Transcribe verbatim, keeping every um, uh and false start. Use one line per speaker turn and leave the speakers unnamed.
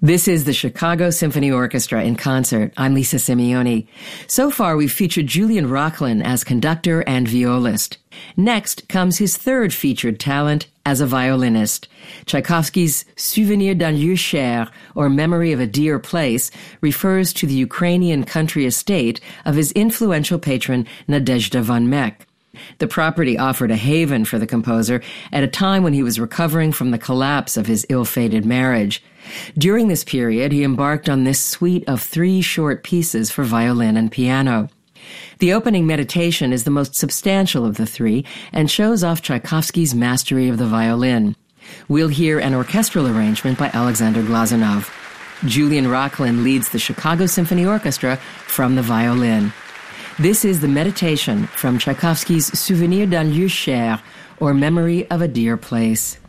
This is the Chicago Symphony Orchestra in concert. I'm Lisa Simeoni. So far, we've featured Julian Rochlin as conductor and violist. Next comes his third featured talent as a violinist. Tchaikovsky's Souvenir d'un lieu cher, or Memory of a Dear Place, refers to the Ukrainian country estate of his influential patron Nadezhda von Meck. The property offered a haven for the composer at a time when he was recovering from the collapse of his ill-fated marriage. During this period, he embarked on this suite of three short pieces for violin and piano. The opening meditation is the most substantial of the three and shows off Tchaikovsky's mastery of the violin. We'll hear an orchestral arrangement by Alexander Glazunov. Julian Rochlin leads the Chicago Symphony Orchestra from the violin. This is the meditation from Tchaikovsky's Souvenir d'un lieu cher, or Memory of a Dear Place.